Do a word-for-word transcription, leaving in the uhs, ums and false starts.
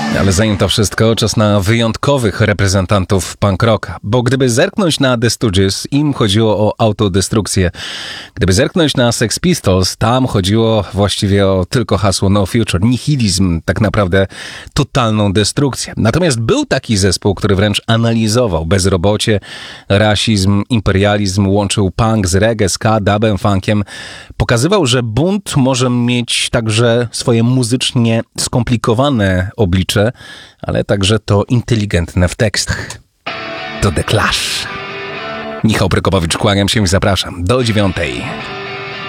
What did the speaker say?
Ale zanim to wszystko, czas na wyjątkowych reprezentantów punk rocka. Bo gdyby zerknąć na The Stooges, im chodziło o autodestrukcję. Gdyby zerknąć na Sex Pistols, tam chodziło właściwie o tylko hasło No Future. Nihilizm, tak naprawdę totalną destrukcję. Natomiast był taki zespół, który wręcz analizował bezrobocie, rasizm, imperializm, łączył punk z reggae, ska, dubem, funkiem. Pokazywał, że bunt może mieć także swoje muzycznie skomplikowane oblicze, ale także to inteligentne w tekstach. To The Clash. Michał Prokopowicz, kłaniam się i zapraszam do dziewiątej.